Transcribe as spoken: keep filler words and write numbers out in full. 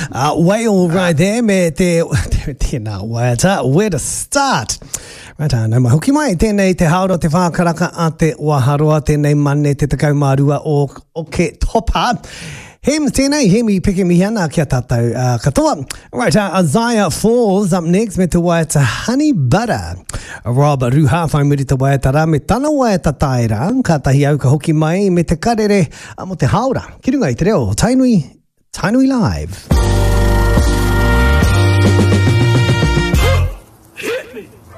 Uh, whale right there, me te tēnā waiata, where to start? Right on, nama hoki mai, tēnei te haoro te whākaraka a te waharoa, tēnei mane te takau mārua o, o ke topa. Hem tēnei, hemi piki mihana kia tātou uh, katoa. Right, uh, Isaiah Falls up next me te waiata Honey Butter. Rob Ruha whai muri te waiata rā me tana waiata taira. Ka tahi au ka hoki mai me te karere uh, mo te haora. Ki runga i te reo, Tainui, Tainui Live.